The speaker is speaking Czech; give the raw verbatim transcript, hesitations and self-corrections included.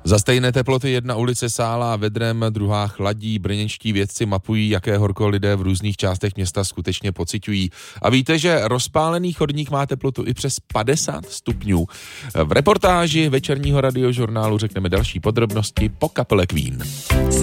Za stejné teploty jedna ulice sálá vedrem, druhá chladí. Brněnští vědci mapují, jaké horko lidé v různých částech města skutečně pociťují. A víte, že rozpálený chodník má teplotu i přes padesát stupňů. V reportáži večerního radiožurnálu řekneme další podrobnosti po kapele Queen.